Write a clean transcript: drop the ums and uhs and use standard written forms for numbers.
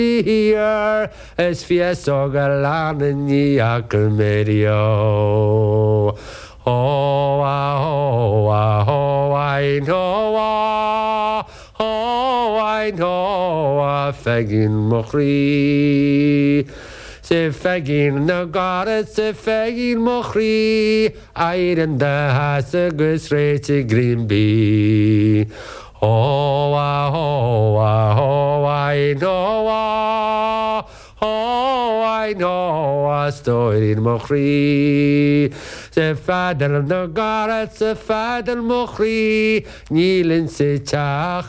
here as fiesta galan ni akmerio. Oh, I know, fegin mochri. Se fegin na garet, se fegin mochri. Iron the has a good straight to Greenby. Oh, I know, a story in mochri. Se fadel na garet, se fadel mochri. Nilin se chach